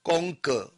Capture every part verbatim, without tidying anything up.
公果。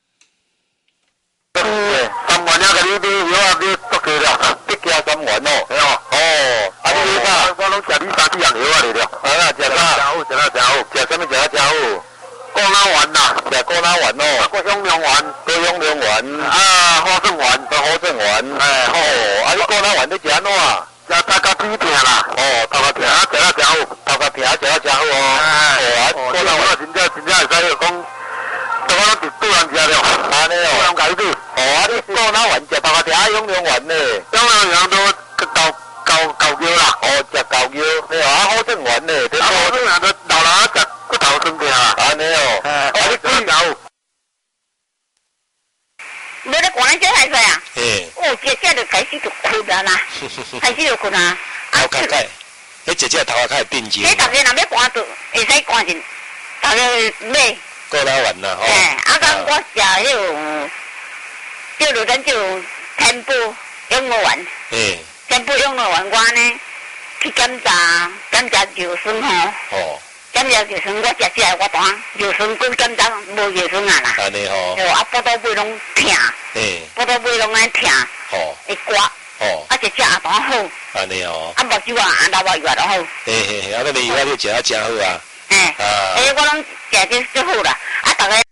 对，三元了，甲你你药啊，你足够了，一家三元哦，系哦。哦，啊你你啥？我拢食你三四样药啊，你了。啊啦，食啦，真好，食啦真好，食什么食啦真好？高拉丸呐，食高拉丸哦，高香凉丸，高香凉丸，啊，花生丸，花生丸，哎好，啊你高拉丸你食安怎？食大家皮片啦，哦，头壳片食啦真好，头壳片食啦真好哦。哎，哦，高拉丸真正真正会使讲。我拢伫杜兰食了，安尼哦，杜兰家己。哦，啊你高拉丸食头壳条香凉丸呢？香凉丸都高高高腰啦。哦，食高腰，你啊好正丸呢？啊好正丸都老人食骨头酸痛啦。安尼哦，啊你贵有？ 无咧寒咧这海水啊？ 嘿。 哦，姐姐就开始就困了啦，开始就困啊。 头壳盖，迄姐姐头壳开定住。 你逐个若要寒就会使寒进，逐个买。 高拉丸啦，吼。 哎，啊，讲我食迄个，叫做咱叫天补养乐丸。 哎。 天补养乐丸，我呢去检查检查尿酸吼。哦。检查尿酸，我食起来我当尿酸过检查无尿酸啊啦。 安尼吼。 哦，啊，腹肚胃拢疼。哎。腹肚胃拢安疼。哦。会刮。哦。啊，食食也当好。安尼哦。啊，目睭啊，啊，老目药都好。嘿嘿嘿，啊，个你药你食啊真好啊。哎。啊。哎，我拢食得最好啦，啊，大家。